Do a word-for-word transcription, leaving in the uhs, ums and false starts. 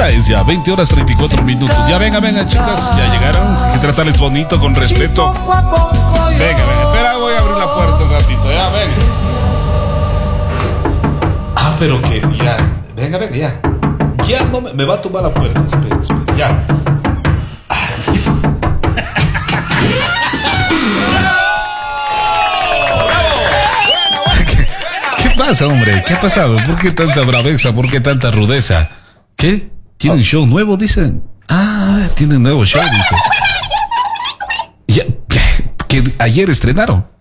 hora es ya? veinte horas treinta y cuatro minutos. Ya venga, venga, chicas. Ya llegaron. Hay que tratarles bonito, con respeto. Venga, venga. Espera, voy a abrir la puerta un ratito. Ya, venga. Ah, pero que ya. Venga, venga, ya. Ya no me, me va a tumbar la puerta. Espera, espera. Ya. ¿Qué pasa, hombre? ¿Qué ha pasado? ¿Por qué tanta braveza? ¿Por qué tanta rudeza? ¿Qué? ¿Tienen oh. show nuevo, dicen? Ah, tienen nuevo show, dicen. Ya, que ayer estrenaron.